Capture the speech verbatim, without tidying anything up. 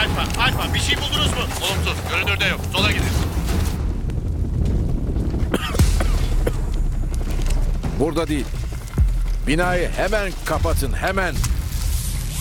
Alfa, Alfa bir şey buldunuz mu? Olumsuz. Görünürde yok. Sola gidin. Burada değil. Binayı hemen kapatın, hemen.